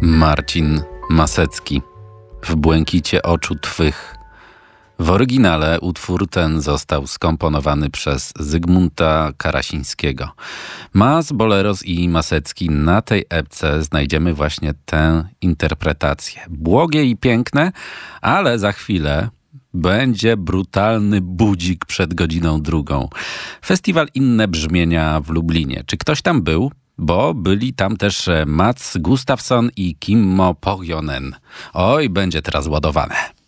Marcin Masecki. W błękicie oczu twych. W oryginale utwór ten został skomponowany przez Zygmunta Karasińskiego. Mas, Boleros i Masecki, na tej epce znajdziemy właśnie tę interpretację. Błogie i piękne, ale za chwilę będzie brutalny budzik przed godziną 2. Festiwal Inne Brzmienia w Lublinie. Czy ktoś tam był? Bo byli tam też Mats Gustafsson i Kimmo Pohjonen. Oj, będzie teraz ładowane.